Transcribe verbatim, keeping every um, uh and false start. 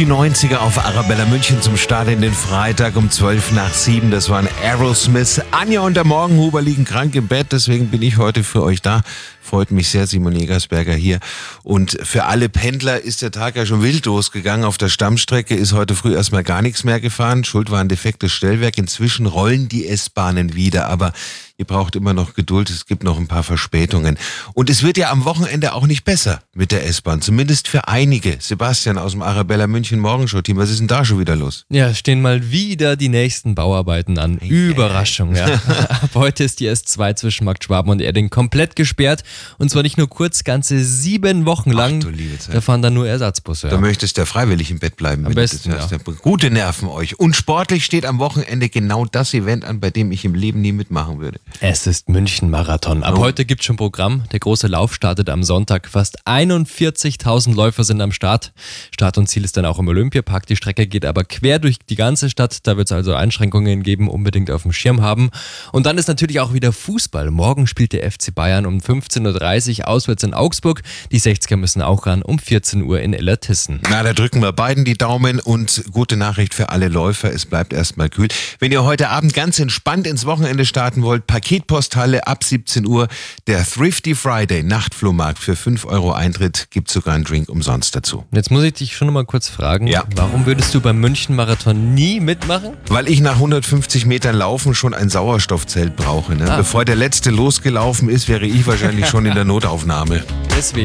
Die neunziger auf Arabella München zum Start in den Freitag um zwölf nach sieben. Das waren Aerosmith. Anja und der Morgenhuber liegen krank im Bett, deswegen bin ich heute für euch da. Freut mich sehr, Simon Jägersberger hier. Und für alle Pendler ist der Tag ja schon wild losgegangen. Auf der Stammstrecke ist heute früh erstmal gar nichts mehr gefahren. Schuld war ein defektes Stellwerk. Inzwischen rollen die S-Bahnen wieder, aber ihr braucht immer noch Geduld, es gibt noch ein paar Verspätungen. Und es wird ja am Wochenende auch nicht besser mit der S-Bahn, zumindest für einige. Sebastian aus dem Arabella München Morgenshow-Team, was ist denn da schon wieder los? Ja, es stehen mal wieder die nächsten Bauarbeiten an. Hey, Überraschung, ja. Ab heute ist die S zwei zwischen Markt Schwaben und Erding komplett gesperrt. Und zwar nicht nur kurz, ganze sieben Wochen lang. Ach, du liebe Zeit. Da fahren dann nur Ersatzbusse. Da ja. möchtest du ja freiwillig im Bett bleiben. Am besten, das heißt, ja. Gute Nerven euch. Und sportlich steht am Wochenende genau das Event an, bei dem ich im Leben nie mitmachen würde. Es ist München-Marathon. Ab Oh. heute gibt es schon Programm. Der große Lauf startet am Sonntag. Fast einundvierzigtausend Läufer sind am Start. Start und Ziel ist dann auch im Olympiapark. Die Strecke geht aber quer durch die ganze Stadt. Da wird es also Einschränkungen geben, unbedingt auf dem Schirm haben. Und dann ist natürlich auch wieder Fußball. Morgen spielt der F C Bayern um fünfzehn Uhr dreißig auswärts in Augsburg. Die sechziger müssen auch ran um vierzehn Uhr in Illertissen. Na, da drücken wir beiden die Daumen und gute Nachricht für alle Läufer, es bleibt erstmal kühl. Wenn ihr heute Abend ganz entspannt ins Wochenende starten wollt, Paketposthalle ab siebzehn Uhr, der Thrifty Friday Nachtflohmarkt für fünf Euro Eintritt, gibt sogar einen Drink umsonst dazu. Jetzt muss ich dich schon noch mal kurz fragen, Ja. warum würdest du beim München-Marathon nie mitmachen? Weil ich nach hundertfünfzig Metern Laufen schon ein Sauerstoffzelt brauche. Ne? Ah. Bevor der Letzte losgelaufen ist, wäre ich wahrscheinlich schon in der Notaufnahme. Deswegen.